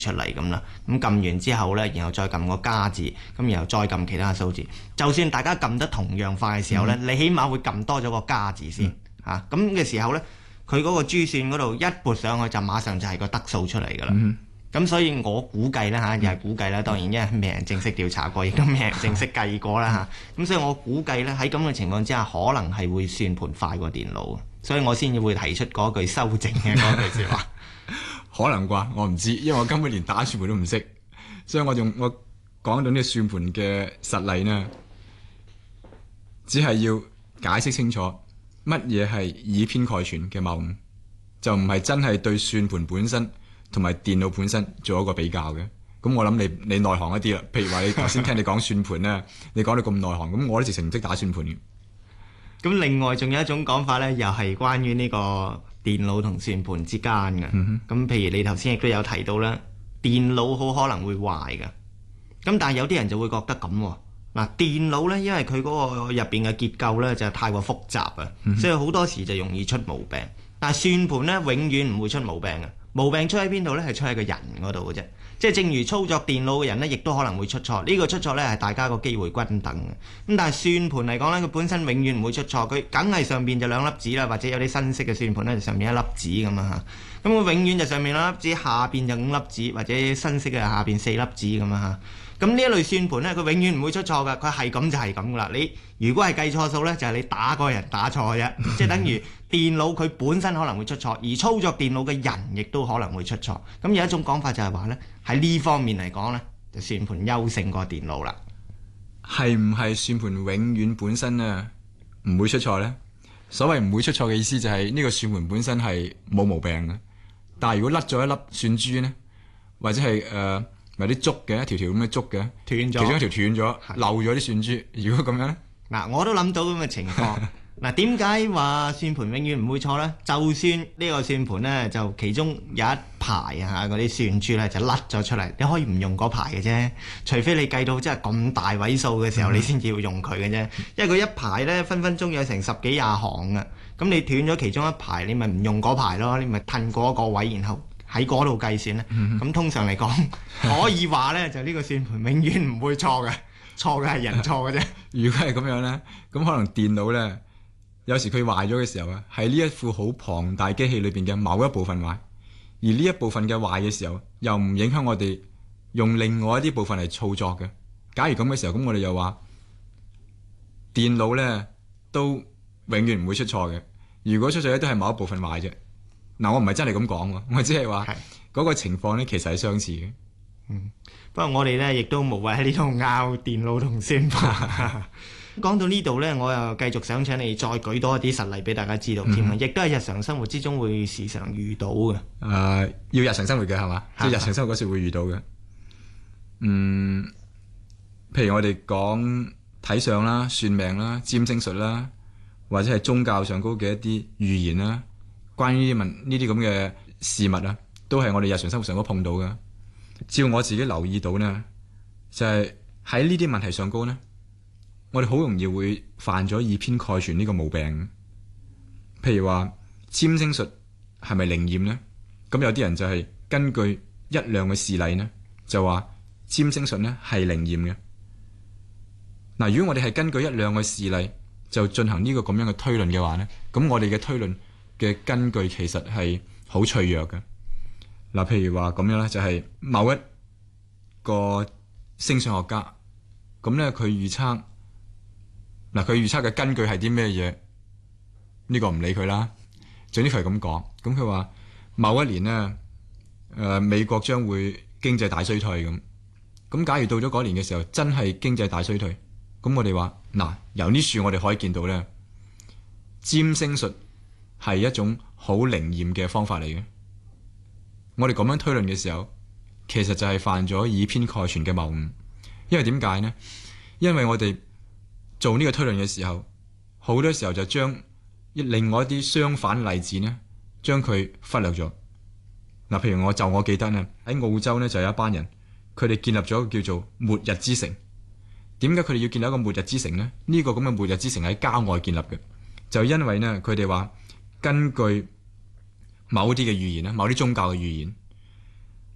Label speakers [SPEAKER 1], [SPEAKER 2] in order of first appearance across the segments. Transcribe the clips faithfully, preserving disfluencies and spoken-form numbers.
[SPEAKER 1] 出嚟咁啦。咁撳完之後呢，然後再撳個加字，咁然後再撳其他數字。就算大家撳得同樣快嘅時候呢，嗯、你起碼會撳多咗個加字先嚇。咁嘅、嗯啊、時候呢，佢嗰個珠算嗰度一撥上去就馬上就係個得數出嚟㗎啦。咁、嗯、所以我估計呢，嚇，又係估計啦。當然因為未人正式調查過，亦都未人正式計過啦嚇。咁、啊、所以我估計呢，喺咁嘅情況之下，可能係會算盤快過電腦，所以我先至會提出嗰句修正嘅嗰句説話。
[SPEAKER 2] 可能啩，我唔知，因為我根本連打算盤都唔識，所以我仲我講到呢個算盤嘅實例呢，只係要解釋清楚乜嘢係以偏概全嘅謬誤，就唔係真係對算盤本身同埋電腦本身做一個比較嘅。咁我諗你你內行一啲啦，譬如話你頭先聽你講算盤咧，你講到咁內行，咁我都直情唔識打算盤嘅。
[SPEAKER 1] 咁另外仲有一種講法呢，又係關於呢個電腦同算盤之間嘅。咁、嗯、哼譬如你頭先亦都有提到啦，電腦好可能會壞嘅。咁但係有啲人就會覺得咁喎。嗱，電腦呢，因為佢嗰個入邊嘅結構呢，就係太過複雜啊，嗯、哼所以好多時就容易出毛病。但係算盤呢，永遠唔會出毛病嘅。毛病出喺邊度呢？係出喺個人嗰度嘅啫。即係正如操作電腦嘅人呢，亦都可能會出錯。呢個出錯呢，係大家個機會均等嘅。咁但係算盤嚟講呢，佢本身永遠唔會出錯。佢梗係上邊就兩粒子啦，或者有啲新式嘅算盤呢，就上面一粒子咁啊嚇。咁佢永遠就上面兩粒子，下邊就五粒子，或者新式嘅下邊四粒子咁啊嚇。咁呢一類算盤呢，佢永遠唔會出錯㗎。佢係咁就係咁噶啦。你如果係計錯數呢，就係、是、你打嗰個人打錯嘅啫。即係等於電腦佢本身可能會出錯，而操作電腦嘅人亦都可能會出錯。咁有一種講法就係話呢，喺呢方面嚟講呢，就算盤優勝過電腦啦。
[SPEAKER 2] 係唔係算盤永遠本身呢唔會出錯呢？所謂唔會出錯嘅意思就係呢個算盤本身係冇毛病嘅。但係如果甩咗一粒算珠呢，或者係誒。呃有啲竹嘅，一條條咁嘅竹嘅，斷咗，其中一條斷咗，漏咗啲算珠。如果咁樣咧，
[SPEAKER 1] 嗱，我都諗到咁嘅情況。嗱，點解話算盤永遠唔會錯咧？就算呢個算盤咧，就其中有一排啊，嗰啲算珠咧就甩咗出嚟，你可以唔用嗰排嘅啫。除非你計到真係咁大位數嘅時候，嗯、你先至要用佢嘅啫。因為佢一排咧分分鐘有成十幾廿行啊。咁你斷咗其中一排，你咪唔用嗰排咯，你咪褪過一個位，然後喺嗰度計算咧，咁、嗯、哼通常嚟講可以話咧，就呢個算盤永遠唔會錯嘅，錯嘅係人錯嘅啫。
[SPEAKER 2] 如果係咁樣咧，咁可能電腦咧，有時佢壞咗嘅時候啊，係呢一副好龐大機器裏邊嘅某一部分壞，而呢一部分嘅壞嘅時候，又唔影響我哋用另外一啲部分嚟操作嘅。假如咁嘅時候，咁我哋又話電腦咧都永遠唔會出錯嘅。如果出錯咧，都係某一部分壞啫。嗱，我唔係真係咁講喎，我只係話嗰個情況咧，其實係相似嘅。
[SPEAKER 1] 嗯，不過我哋咧亦都無謂喺呢度拗電腦同算盤。講到呢度咧，我又繼續想請你再舉多一啲實例俾大家知道添啊，亦都係日常生活之中會時常遇到嘅。誒、
[SPEAKER 2] 呃，要日常生活嘅係嘛？即係日常生活嗰時會遇到嘅。嗯，譬如我哋講睇相啦、算命啦、占星術啦，或者係宗教上高嘅一啲預言啦。關於問呢啲咁嘅事物啊，都係我哋日常生活上都碰到嘅。照我自己留意到呢，就係喺呢啲問題上高呢，我哋好容易會犯咗以偏概全呢個毛病。譬如話占星術係咪靈驗呢？咁有啲人就係根據一兩個事例呢，就話占星術呢係靈驗嘅。嗱，如果我哋係根據一兩個事例就進行呢個咁樣嘅推論嘅話呢，咁我哋嘅推論嘅根據其實係好脆弱嘅。嗱，譬如話咁樣咧，就係某一個星相學家，咁咧佢預測，嗱佢預測嘅根據係啲咩嘢？呢個唔理佢啦。總之佢係咁講，咁佢話某一年咧，誒、呃、美國將會經濟大衰退咁。咁假如到咗嗰年嘅時候，真係經濟大衰退，咁我哋話嗱，由呢處我哋可以見到咧，占星術係一種好靈驗嘅方法嚟嘅。我哋咁樣推論嘅時候，其實就係犯咗以偏概全嘅謬誤。因為點解呢？因為我哋做呢個推論嘅時候，好多時候就將另外一啲相反例子呢，將佢忽略咗。嗱，譬如我就我記得呢，喺澳洲呢，就有一班人，佢哋建立咗一個叫做末日之城。點解佢哋要建立一個末日之城呢？呢個咁嘅末日之城喺郊外建立嘅，就因為呢，佢哋話根據某啲嘅預言咧，某啲宗教嘅預言，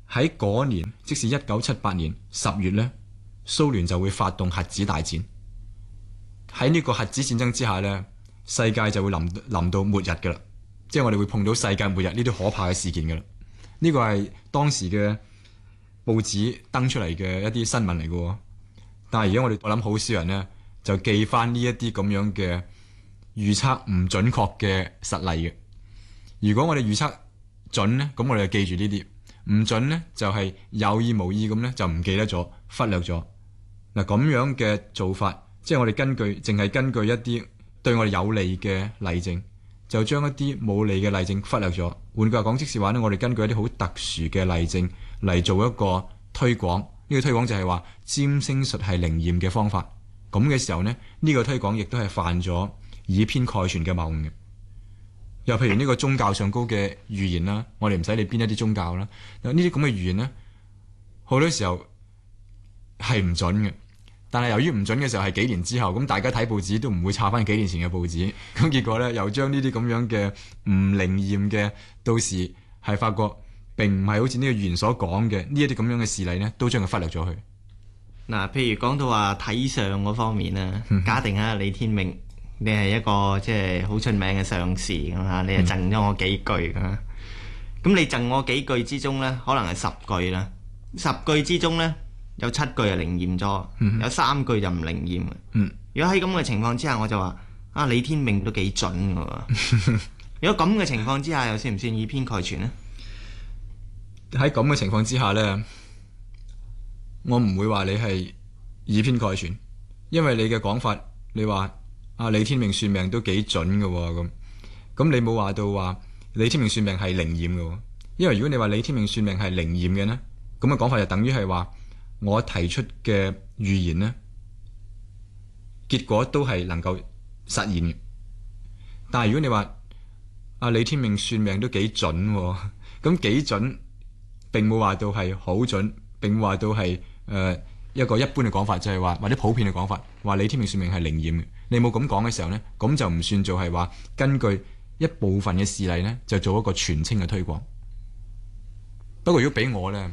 [SPEAKER 2] 喺嗰年，即是一九七八年十月呢，蘇聯就會發動核子大戰。喺呢個核子戰爭之下呢，世界就會臨臨到末日㗎啦，即係我哋會碰到世界末日呢啲可怕嘅事件㗎啦。呢個係當時嘅報紙登出嚟嘅一啲新聞嚟嘅。但係而家我哋我諗好少人呢，就記翻呢一啲咁樣嘅預測唔準確嘅實例嘅。如果我哋預測準呢，咁我哋就記住呢啲；唔準呢，就係有意無意咁呢，就唔記得咗，忽略咗。嗱，咁樣嘅做法，即係我哋根據淨係根據一啲對我哋有利嘅例證，就將一啲冇利嘅例證忽略咗。換句話講，即是話呢，我哋根據一啲好特殊嘅例證嚟做一個推廣。呢個推廣就係話占星術係靈驗嘅方法。咁嘅時候呢，呢個推廣亦都係犯咗以偏概全嘅謬誤嘅。又譬如呢個宗教上高嘅預言啦，我哋唔使理邊一啲宗教啦。呢啲咁嘅預言呢，好多時候係唔準嘅。但係由於唔準嘅時候係幾年之後，咁大家睇報紙都唔會查翻幾年前嘅報紙，咁結果呢，又將呢啲咁樣嘅唔靈驗嘅，到時係發覺並唔係好似呢個預言所講嘅呢一啲咁樣嘅事例呢，都將佢忽略咗去。
[SPEAKER 1] 嗱，譬如講到話睇相嗰方面啦，假定啊李天命，你係一個即係好出名嘅相士咁啊，你係贈咗我幾句咁啊，咁你贈我幾句之中呢，可能係十句啦，十句之中呢，有七句係靈驗咗，嗯、有三句就唔靈驗嘅。嗯、如果喺咁嘅情況之下，我就話啊李天命都幾準㗎喎。如果咁嘅情況之下，又算唔算以偏概全呢？
[SPEAKER 2] 喺咁嘅情況之下呢，我唔會話你係以偏概全，因為你嘅講法，你話啊李天命算命都幾準㗎喎，咁咁你冇話到話李天命算命係靈驗㗎喎，因為如果你話李天命算命係靈驗嘅呢，咁嘅講法就等於係話我提出嘅預言呢，結果都係能夠實現嘅。但係如果你話啊李天命算命都幾準喎，咁幾準並冇話到係好準，並冇話到係誒、呃、一個一般嘅講法，就係話或者普遍嘅講法，話李天命算命係靈驗嘅。你冇咁講嘅時候呢，咁就唔算做係話根據一部分嘅事例呢，就做一個全稱嘅推廣。不過如果俾我呢，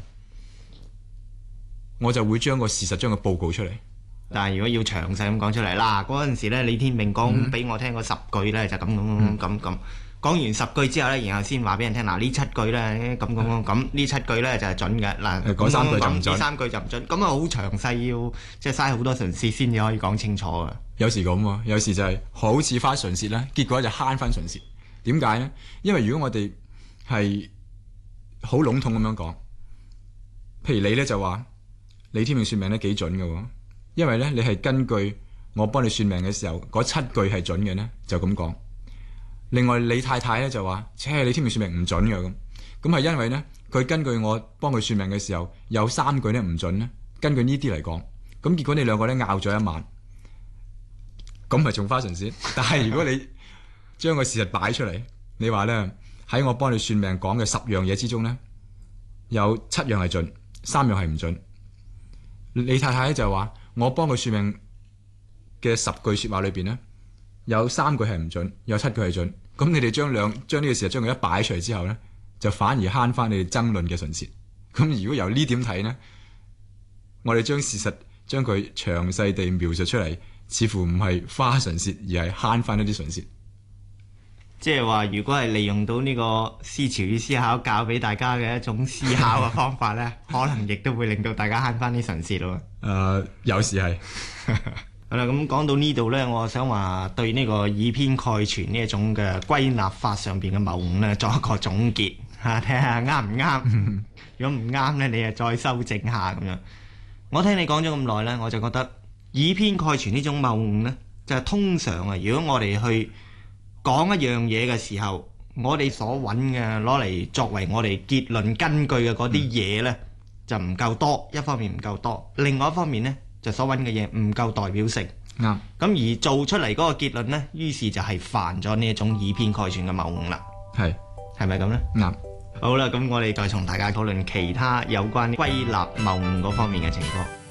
[SPEAKER 2] 我就會將個事實將佢報告出嚟。
[SPEAKER 1] 但係如果要詳細咁講出嚟，嗱嗰陣時咧，李天命講俾我聽嗰十句咧，就咁咁咁咁。講完十句之後咧，然後先話俾人聽，嗱呢七句咧咁咁咁咁，呢七句咧就係準嘅。嗱
[SPEAKER 2] 嗰三句就唔準，
[SPEAKER 1] 呢三句就唔準。咁啊好詳細，要即係嘥好多唇舌先至可以講清楚嘅。
[SPEAKER 2] 有時咁喎，有時就係好似花唇舌啦，結果就慳翻唇舌。點解呢？因為如果我哋係好籠統咁樣講，譬如你咧就話李天命算命咧幾準嘅喎，因為咧你係根據我幫你算命嘅時候嗰七句係準嘅呢，就咁講。另外李太太咧就話，切李天命算命唔準嘅咁，咁係因為呢，佢根據我幫佢算命嘅時候有三句咧唔準呢，根據呢啲嚟講，咁結果你兩個咧拗咗一晚，咁咪仲花唇舌。但係如果你將個事實擺出嚟，你話咧喺我幫你算命講嘅十樣嘢之中呢，有七樣係準，三樣係唔準。李太太咧就話我幫佢算命嘅十句說話裏邊呢，有三句係唔準，有七句係準。咁你哋將兩將呢個事實將佢一擺出嚟之後呢，就反而慳翻你哋爭論嘅唇舌。咁如果由呢點睇呢，我哋將事實將佢詳細地描述出嚟，似乎唔係花唇舌，而係慳翻一啲唇舌。
[SPEAKER 1] 即係話，如果係利用到呢個思潮與思考教俾大家嘅一種思考嘅方法呢，可能亦都會令到大家慳翻啲唇舌咯。
[SPEAKER 2] 誒、呃，有時係。
[SPEAKER 1] 好啦，咁講到呢度呢，我想話對呢個以偏概全呢一種嘅歸納法上邊嘅謬誤呢，作一個總結嚇，睇下啱唔啱。如果唔啱呢，你就再修正下咁樣。我聽你講咗咁耐呢，我就覺得以偏概全呢種謬誤呢，就係、是、通常啊，如果我哋去講一樣嘢嘅時候，我哋所揾嘅攞嚟作為我哋結論根據嘅嗰啲嘢呢，嗯、就唔夠多。一方面唔夠多，另外一方面呢，就所揾嘅嘢唔夠代表性。啱、嗯。咁而做出嚟嗰個結論呢，於是就係犯咗呢一種以偏概全嘅謬誤啦。係係咪咁呢？啱、嗯。好啦，咁我哋再同大家討論其他有關歸納謬誤嗰方面嘅情況。